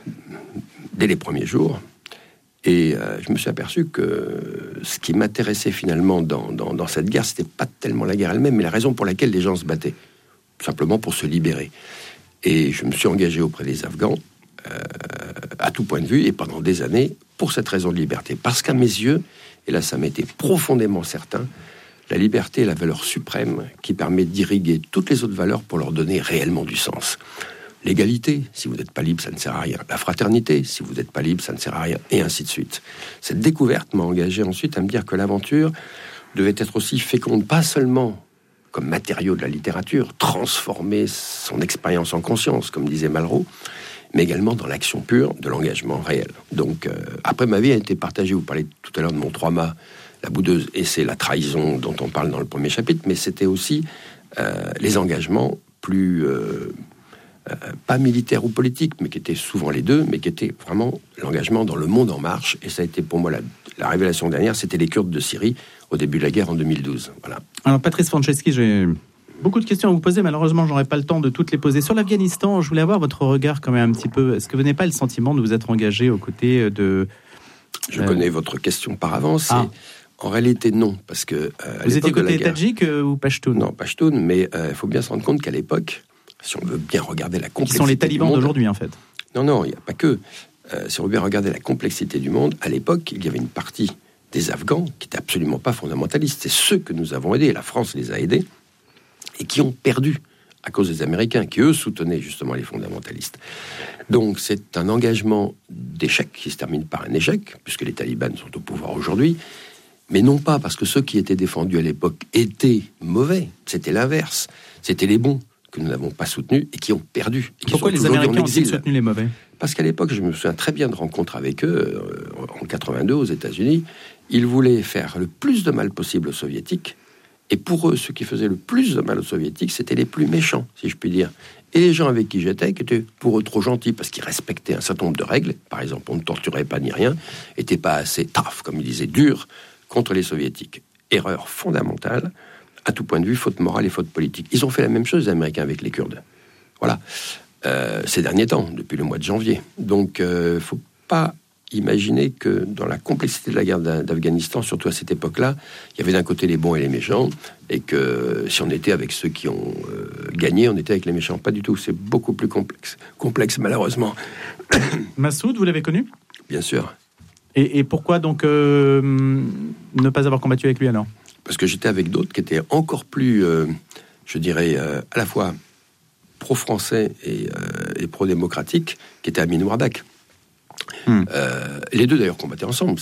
dès les premiers jours, et euh, je me suis aperçu que ce qui m'intéressait finalement dans, dans, dans cette guerre, c'était pas tellement la guerre elle-même, mais la raison pour laquelle les gens se battaient, simplement pour se libérer. Et je me suis engagé auprès des Afghans, euh, à tout point de vue, et pendant des années, pour cette raison de liberté. Parce qu'à mes yeux, et là ça m'était profondément certain, la liberté est la valeur suprême qui permet d'irriguer toutes les autres valeurs pour leur donner réellement du sens. L'égalité, si vous n'êtes pas libre, ça ne sert à rien. La fraternité, si vous n'êtes pas libre, ça ne sert à rien, et ainsi de suite. Cette découverte m'a engagé ensuite à me dire que l'aventure devait être aussi féconde, pas seulement comme matériau de la littérature, transformer son expérience en conscience, comme disait Malraux, mais également dans l'action pure de l'engagement réel. Donc, euh, après, ma vie a été partagée. Vous parlez tout à l'heure de mon trois-mâts, la boudeuse, et c'est la trahison dont on parle dans le premier chapitre, mais c'était aussi euh, les engagements plus, euh, euh, pas militaires ou politiques, mais qui étaient souvent les deux, mais qui étaient vraiment l'engagement dans le monde en marche, et ça a été pour moi la, la révélation dernière, c'était les Kurdes de Syrie, au début de la guerre en deux mille douze. Voilà. Alors, Patrice Franceschi, j'ai beaucoup de questions à vous poser, malheureusement, j'aurais pas le temps de toutes les poser. Sur l'Afghanistan, je voulais avoir votre regard quand même un petit peu. Est-ce que vous n'avez pas le sentiment de vous être engagé aux côtés de... Je euh... connais votre question par avance, ah. et en réalité, non, parce que... Euh, Vous étiez côté tadjik euh, ou pachtoun? Non, pachtoun, mais il euh, faut bien se rendre compte qu'à l'époque, si on veut bien regarder la complexité... Qui sont les talibans monde, d'aujourd'hui, en fait. Non, non, il n'y a pas que. Euh, si on veut bien regarder la complexité du monde, à l'époque, il y avait une partie des Afghans qui n'étaient absolument pas fondamentalistes. C'est ceux que nous avons aidés, la France les a aidés, et qui ont perdu à cause des Américains, qui eux soutenaient justement les fondamentalistes. Donc c'est un engagement d'échec qui se termine par un échec, puisque les talibans sont au pouvoir aujourd'hui, mais non pas parce que ceux qui étaient défendus à l'époque étaient mauvais, c'était l'inverse, c'était les bons que nous n'avons pas soutenus et qui ont perdu. Et qui Pourquoi sont les aujourd'hui en Américains ont-ils exil. soutenu les mauvais ? Parce qu'à l'époque, je me souviens très bien de rencontres avec eux, euh, en quatre-vingt-deux aux États-Unis. Ils voulaient faire le plus de mal possible aux Soviétiques. Et pour eux, ceux qui faisaient le plus de mal aux Soviétiques, c'était les plus méchants, si je puis dire. Et les gens avec qui j'étais, qui étaient pour eux trop gentils, parce qu'ils respectaient un certain nombre de règles, par exemple, on ne torturait pas ni rien, n'étaient pas assez tough, comme ils disaient, durs, contre les Soviétiques. Erreur fondamentale, à tout point de vue, faute morale et faute politique. Ils ont fait la même chose, les Américains, avec les Kurdes. Voilà. Euh, ces derniers temps, depuis le mois de janvier. Donc, il euh, ne faut pas imaginer que dans la complexité de la guerre d'Afghanistan, surtout à cette époque-là, il y avait d'un côté les bons et les méchants, et que si on était avec ceux qui ont euh, gagné, on était avec les méchants. Pas du tout, c'est beaucoup plus complexe, complexe malheureusement. Massoud, vous l'avez connu ? Bien sûr. Et, et pourquoi donc euh, ne pas avoir combattu avec lui alors ? Parce que j'étais avec d'autres qui étaient encore plus, euh, je dirais, euh, à la fois pro-français et, euh, et pro-démocratique, qui étaient Amin Wardak. Hmm. Euh, les deux d'ailleurs combattaient ensemble.